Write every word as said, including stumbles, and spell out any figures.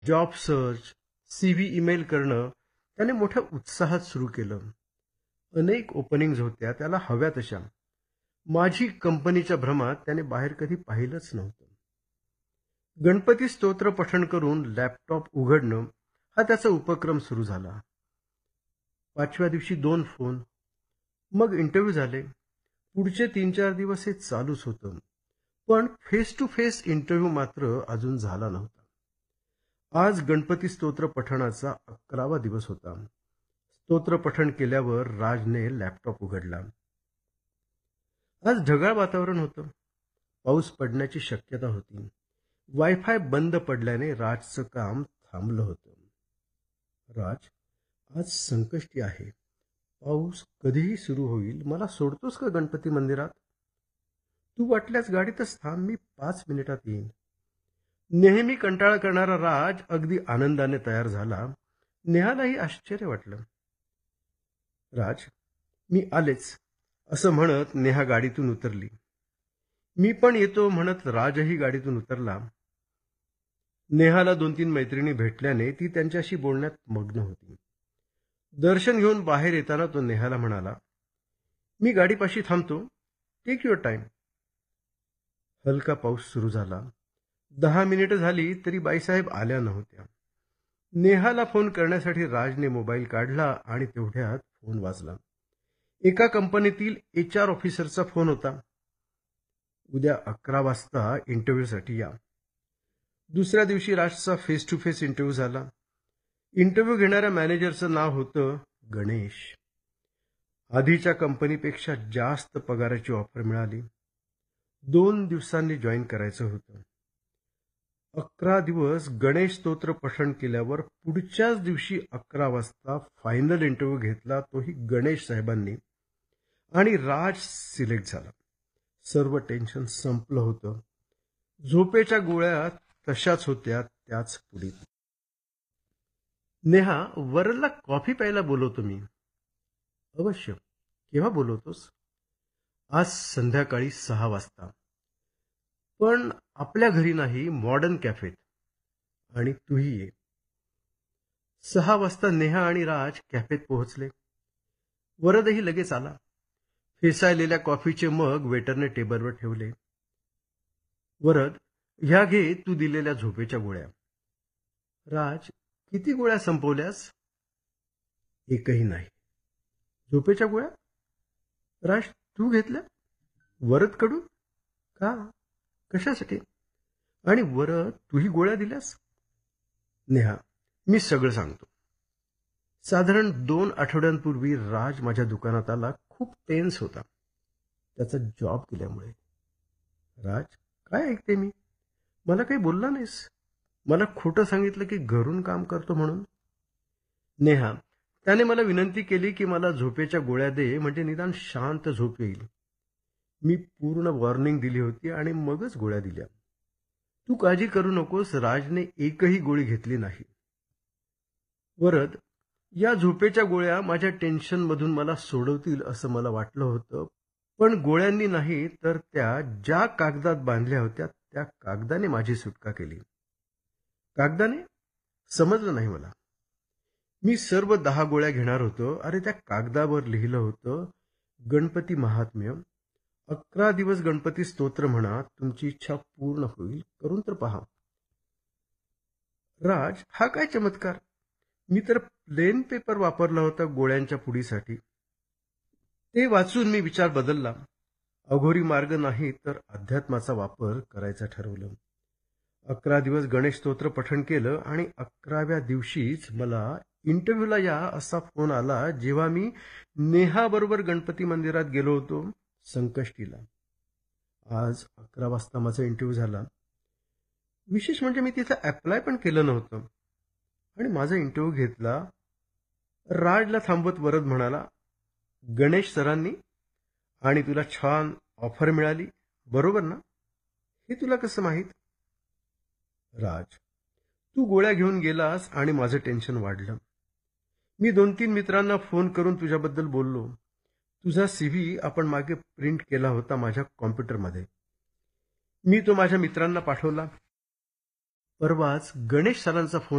Job search, CV email करणं त्याने मोठ्या उत्साहात सुरू केलं. अनेक ओपनिंग्ज होत्या त्याला हव्या तशा. माझी कंपनीच्या भ्रमात त्याने बाहेर कधी पाहिलंच नव्हतं. गणपती स्तोत्र पठण करून लॅपटॉप उघडणं हा त्याचा उपक्रम सुरू झाला. पाचव्या दिवशी दोन फोन, मग इंटरव्ह्यू झाले. पुढचे तीन चार दिवस हे चालूच होतं. पण फेस टू फेस इंटरव्ह्यू मात्र अजून झाला नव्हता. आज गणपती स्तोत्र पठणाचा अकरावा दिवस होता. स्तोत्र पठण केल्यावर राजने लॅपटॉप उघडला. आज ढगाळ वातावरण होतं. पाऊस पडण्याची शक्यता होती. वायफाय बंद पडल्याने राजचं काम थांबलं होतं. राज, आज संकष्टी आहे. पाऊस कधीही सुरू होईल. मला सोडतोस का गणपती मंदिरात? तू वाटल्यास गाडीतच थांब, मी पाच मिनिटात येईन. नेहमी कंटाळा करणारा राज अगदी आनंदाने तयार झाला. नेहालाही आश्चर्य वाटलं. राज, मी आलेच असं म्हणत नेहा गाडीतून उतरली. मी पण येतो म्हणत राजही गाडीतून उतरला. नेहाला दोन तीन मैत्रिणी भेटल्याने ती त्यांच्याशी बोलण्यात मग्न होती. दर्शन घेऊन बाहेर येताना तो नेहाला म्हणाला, मी गाडीपाशी थांबतो, टेक युअर टाइम. हलका पाऊस सुरू झाला. दहा मिनिटं झाली तरी बाईसाहेब आल्या नव्हत्या. नेहाला फोन करण्यासाठी राजने मोबाईल काढला आणि तेवढ्यात फोन वाजला. एका कंपनीतील एच आर ऑफिसरचा फोन होता. उद्या अकरा वाजता इंटरव्ह्यूसाठी या. दुसऱ्या दिवशी राजचा फेस टू फेस इंटरव्ह्यू झाला. इंटरव्ह्यू घेणाऱ्या मॅनेजरचं नाव होतं गणेश. आधीच्या कंपनीपेक्षा जास्त पगाराची ऑफर मिळाली. दोन दिवसांनी जॉईन करायचं होतं. अकरा दिवस गणेश स्तोत्र पठण केल्यावर पुढच्याच दिवशी अकरा वाजता फायनल इंटरव्ह्यू घेतला, तोही गणेश साहेबांनी, आणि राज सिलेक्ट झाला. सर्व टेन्शन संपलं होतं. झोपेच्या गोळ्या तशाच होत्या, त्याच पुढील. नेहा, वरदला कॉफी प्यायला बोलवतो मी. अवश्य, केव्हा बोलवतोस? आज संध्याकाळी सहा वाजता. पण आपल्या घरी नाही, मॉडर्न कॅफेत. आणि तूही ये. सहा वाजता नेहा आणि राज कॅफेत पोहोचले. वरदही लगेच आला. फेसाळलेल्या कॉफीचे मग वेटरने टेबलवर ठेवले. वरद, ह्या घे तू दिलेल्या झोपेच्या गोळ्या. राज, किती गोळ्या संपवल्यास? एकही नाही. झोपेच्या गोळ्या? राज, तू घेतल्या? वरद कडून? का? कशासाठी? आणि वरद, तूही गोळ्या दिल्यास? नेहा, मी सगळं सांगतो. साधारण दोन आठवड्यांपूर्वी राज माझ्या दुकानात आला. खूप टेन्स होता त्याचा जॉब गेल्यामुळे. राज, काय ऐकते मी? मला काही बोलला नाहीस. मला खोटं सांगितलं की घरून काम करतो म्हणून. नेहा, त्याने मला विनंती केली की मला झोपेच्या गोळ्या दे, म्हणजे निदान शांत झोप येईल. मी पूर्ण वॉर्निंग दिली होती आणि मगच गोळ्या दिल्या. तू काळजी करू नकोस. राजने एकही गोळी घेतली नाही. वरद, या झोपेच्या गोळ्या माझ्या टेन्शनमधून मला सोडवतील असं मला वाटलं होतं, पण गोळ्यांनी नाही तर त्या ज्या कागदात बांधल्या होत्या त्या कागदाने माझी सुटका केली. कागदाने? समजलं नाही मला. मी सर्व दहा गोळ्या घेणार होतो. अरे, त्या कागदावर लिहिलं होतं, गणपती महात्म्य, अकरा दिवस गणपती स्तोत्र म्हणा, तुमची इच्छा पूर्ण होईल, करून तर पहा. राज, हा काय चमत्कार! मी तर प्लेन पेपर वापरला होता गोळ्यांच्या पुडीसाठी. ते वाचून मी विचार बदलला. अघोरी मार्ग नाही तर अध्यात्माचा वापर करायचा ठरवलं. अकरा दिवस गणेश स्तोत्र पठण केलं आणि अकराव्या दिवशीच मला इंटरव्ह्यूला या असा फोन आला, जेव्हा मी नेहाबरोबर गणपती मंदिरात गेलो होतो संकष्टीला. आज अकरा वाजता माझा इंटरव्ह्यू झाला. विशेष म्हणजे मी तिथं अप्लाय पण केलं नव्हतं आणि माझा इंटरव्ह्यू घेतला. राजला थांबवत वरद म्हणाला, गणेश सरांनी, आणि तुला छान ऑफर मिळाली, बरोबर ना? हे तुला कसं माहीत? राज, तू गोळ्या घेऊन गेलास आणि माझं टेन्शन वाढलं. मी दोन तीन मित्रांना फोन करून तुझ्याबद्दल बोललो. तुझा सीव्ही आपण मागे प्रिंट केला होता माझ्या कॉम्प्युटरमध्ये. मी तो माझ्या मित्रांना पाठवला. परवाच गणेश सरांचा फोन